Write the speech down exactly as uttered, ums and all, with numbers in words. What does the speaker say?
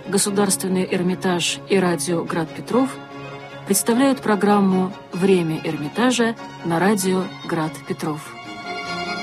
Государственный Эрмитаж и радио «Град Петров» представляют программу «Время Эрмитажа» на радио «Град Петров».